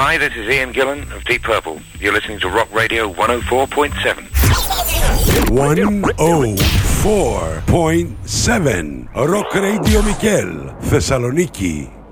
Hi, this is Ian Gillan of Deep Purple. You're listening to Rock Radio 104.7. 104.7 Rock Radio Mikel, Θεσσαλονίκη.